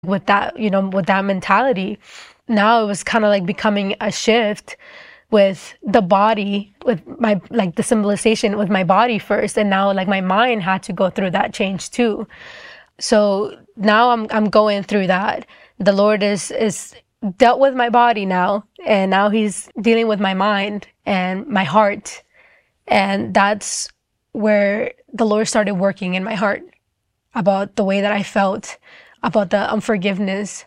with that, with that mentality. Now it was kind of like becoming a shift with the body, with my, like the symbolization with my body first. And now like my mind had to go through that change too. So now I'm going through that. The Lord is dealt with my body now, and now he's dealing with my mind and my heart. And that's where the Lord started working in my heart about the way that I felt, about the unforgiveness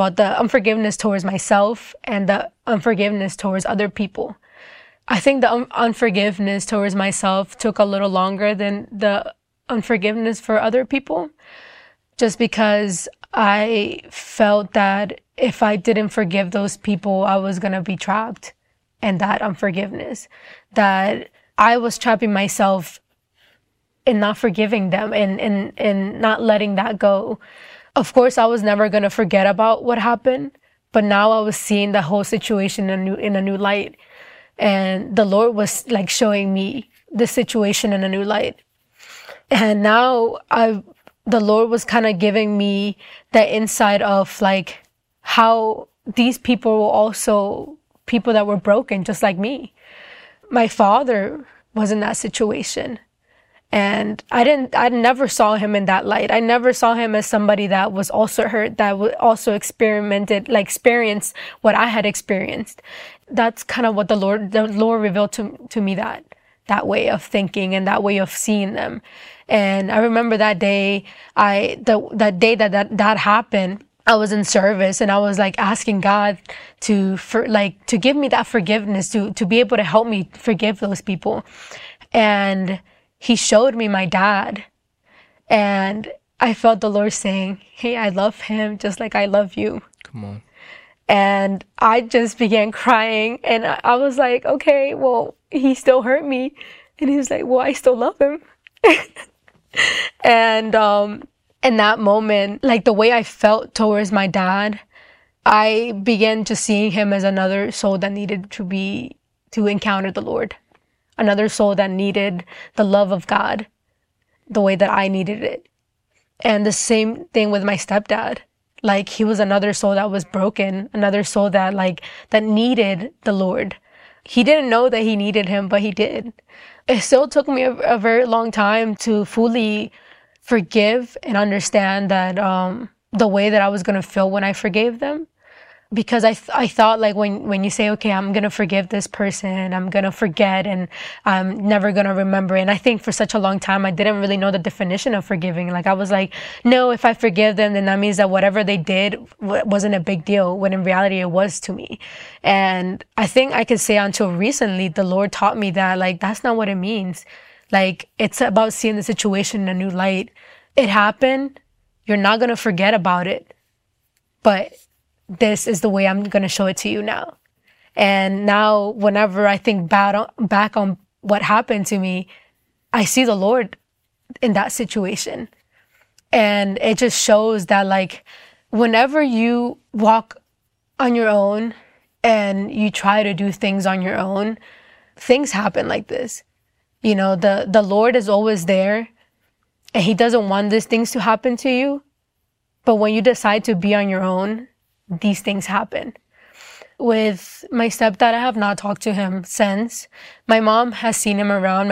towards myself and the unforgiveness towards other people. I think the unforgiveness towards myself took a little longer than the unforgiveness for other people, just because I felt that if I didn't forgive those people, I was going to be trapped in that unforgiveness, that I was trapping myself in not forgiving them and not letting that go. Of course, I was never going to forget about what happened, but now I was seeing the whole situation in a new light. And the Lord was like showing me the situation in a new light. And now the Lord was kind of giving me the insight of like how these people were also people that were broken, just like me. My father was in that situation. And I never saw him in that light. I never saw him as somebody that was also hurt, that also experienced what I had experienced. That's kind of what the Lord revealed to me, that way of thinking and that way of seeing them. And I remember that day, that day that happened, I was in service and I was like asking God to give me that forgiveness, to be able to help me forgive those people. And he showed me my dad, and I felt the Lord saying, hey, I love him just like I love you. Come on. And I just began crying, and I was like, okay, well, he still hurt me. And he was like, well, I still love him. And in that moment, like the way I felt towards my dad, I began to seeing him as another soul that needed to encounter the Lord. Another soul that needed the love of God the way that I needed it. And the same thing with my stepdad. Like he was another soul that was broken, another soul that needed the Lord. He didn't know that he needed him, but he did. It still took me a very long time to fully forgive and understand that the way that I was going to feel when I forgave them. Because I thought like when you say, okay, I'm going to forgive this person, I'm going to forget and I'm never going to remember. And I think for such a long time, I didn't really know the definition of forgiving. Like I was like, no, if I forgive them, then that means that whatever they did wasn't a big deal, when in reality it was to me. And I think I could say until recently, the Lord taught me that like, that's not what it means. Like it's about seeing the situation in a new light. It happened. You're not going to forget about it, but this is the way I'm going to show it to you now. And now whenever I think back on what happened to me, I see the Lord in that situation. And it just shows that like whenever you walk on your own and you try to do things on your own, things happen like this. You know, the Lord is always there and he doesn't want these things to happen to you. But when you decide to be on your own, these things happen. With my stepdad, I have not talked to him since. My mom has seen him around.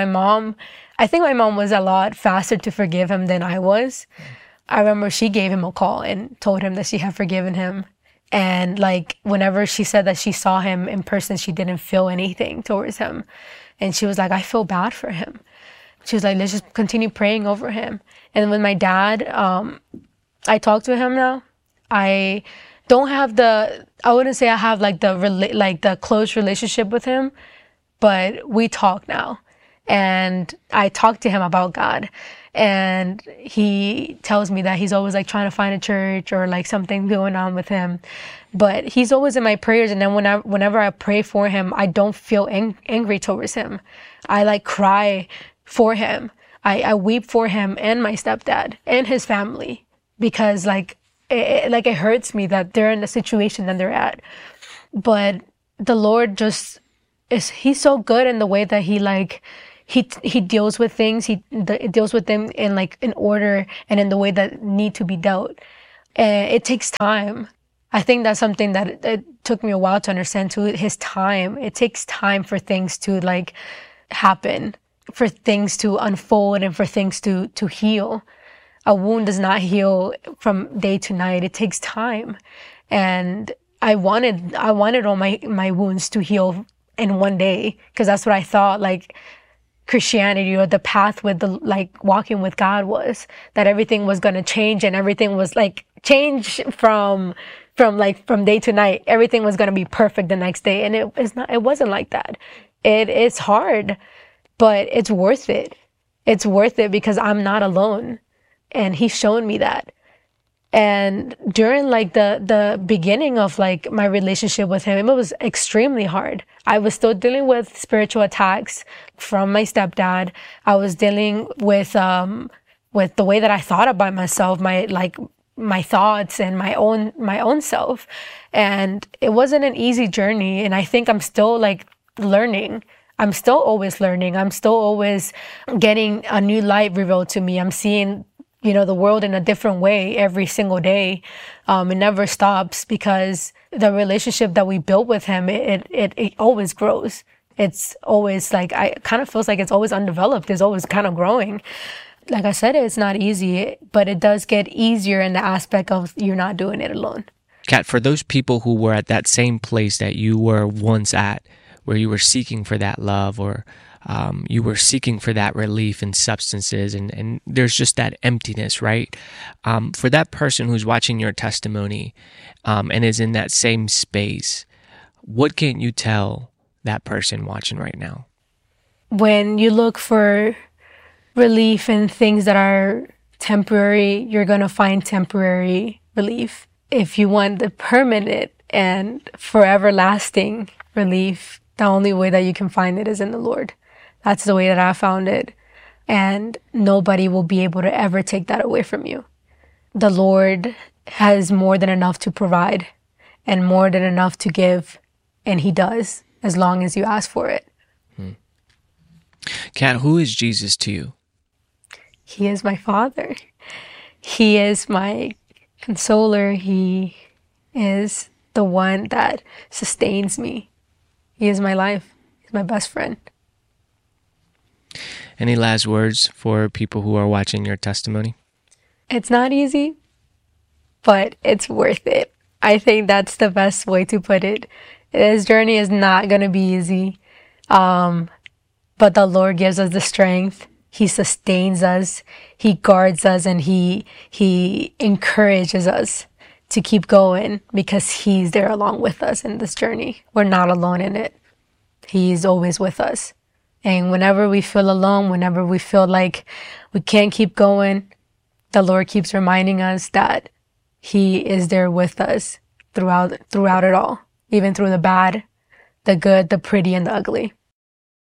I think my mom was a lot faster to forgive him than I was. I remember she gave him a call and told him that she had forgiven him. And like whenever she said that she saw him in person, she didn't feel anything towards him. And she was like, I feel bad for him. She was like, let's just continue praying over him. And with my dad, I talk to him now. I wouldn't say I have like the close relationship with him, but we talk now. And I talk to him about God. And he tells me that he's always like trying to find a church or like something going on with him. But he's always in my prayers. And then whenever I pray for him, I don't feel angry towards him. I like cry for him. I weep for him and my stepdad and his family, because it hurts me that they're in the situation that they're at. But the Lord he's so good in the way that he deals with things. He deals with them in order and in the way that need to be dealt. And it takes time. I think that's something that it took me a while to understand too. His time. It takes time for things to like happen, for things to unfold, and for things to heal. A wound does not heal from day to night. It takes time. And I wanted all my wounds to heal in one day, because that's what I thought like Christianity or the path with the like walking with God was, that everything was going to change and everything was like change from day to night. Everything was going to be perfect the next day. And it wasn't like that. It is hard, but it's worth it. It's worth it because I'm not alone. And he's shown me that. And during like the beginning of like my relationship with him, it was extremely hard. I was still dealing with spiritual attacks from my stepdad. I was dealing with the way that I thought about myself, my thoughts and my own self. And it wasn't an easy journey. And I think I'm still like learning. I'm still always learning. I'm still always getting a new light revealed to me. I'm seeing the world in a different way every single day. It never stops, because the relationship that we built with him, it always grows. It's always like, I kind of feels like it's always undeveloped. It's always kind of growing. Like I said, it's not easy, but it does get easier in the aspect of you're not doing it alone. Kat, for those people who were at that same place that you were once at, where you were seeking for that love, or you were seeking for that relief in substances, and there's just that emptiness, right? For that person who's watching your testimony and is in that same space, what can you tell that person watching right now? When you look for relief in things that are temporary, you're going to find temporary relief. If you want the permanent and forever lasting relief, the only way that you can find it is in the Lord. That's the way that I found it. And nobody will be able to ever take that away from you. The Lord has more than enough to provide and more than enough to give. And he does, as long as you ask for it. Kat, who is Jesus to you? He is my Father. He is my consoler. He is the one that sustains me. He is my life. He's my best friend. Any last words for people who are watching your testimony? It's not easy, but it's worth it. I think that's the best way to put it. This journey is not going to be easy, but the Lord gives us the strength. He sustains us. He guards us, and he encourages us to keep going, because he's there along with us in this journey. We're not alone in it. He's always with us. And whenever we feel alone, whenever we feel like we can't keep going, the Lord keeps reminding us that he is there with us throughout it all, even through the bad, the good, the pretty, and the ugly.